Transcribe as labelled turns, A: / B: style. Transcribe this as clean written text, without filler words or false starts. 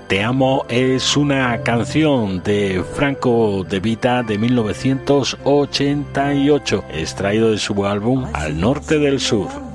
A: Te amo es una canción de Franco De Vita de 1988, extraído de su álbum Al Norte del Sur.